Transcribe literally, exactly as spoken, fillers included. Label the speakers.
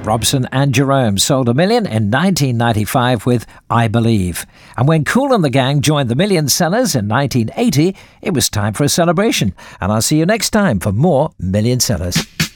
Speaker 1: Robson and Jerome sold a million in nineteen ninety-five with I Believe. And when Kool and the Gang joined the Million Sellers in nineteen eighty, it was time for a celebration. And I'll see you next time for more Million Sellers.